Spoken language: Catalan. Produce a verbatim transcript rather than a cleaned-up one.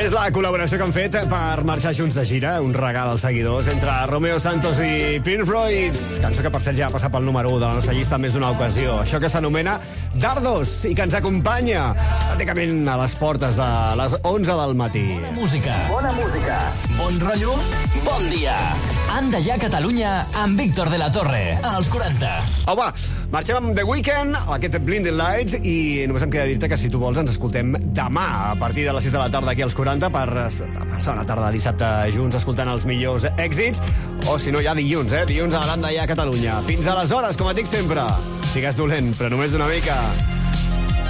És la col·laboració que han fet per marxar junts de gira, un regal als seguidors entre Romeo Santos i Pink Floyd, cançó que per cert ja ha passat pel número u de la nostra llista en més d'una ocasió. Això que s'anomena Dardos i que ens acompanya pràcticament a les portes de les onze del matí. Bona música. Bona música. Bon rotllo. Bon dia. Anda ja a Catalunya amb Víctor de la Torre, als quaranta. Au, va, marxem amb The Weeknd, aquest Blinding Lights, i només em queda dir-te que si tu vols ens escoltem demà a partir de les sis de la tarda aquí als quaranta per passar una tarda de dissabte junts escoltant els millors èxits, o si no ja dilluns, eh? Dilluns a l'Anda ja a Catalunya. Fins aleshores, com et dic sempre, sigues dolent, però només d'una mica.